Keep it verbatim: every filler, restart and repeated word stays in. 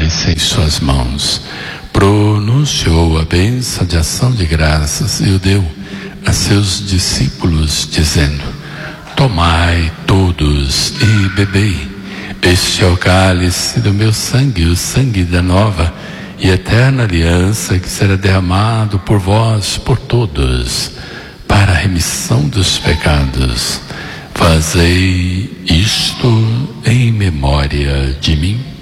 cálice em suas mãos, pronunciou a bênção de ação de graças e o deu a seus discípulos, dizendo: tomai todos e bebei. Este é o cálice do meu sangue, o sangue da nova e eterna aliança, que será derramado por vós, por todos, para a remissão dos pecados. Fazei isto em memória de mim.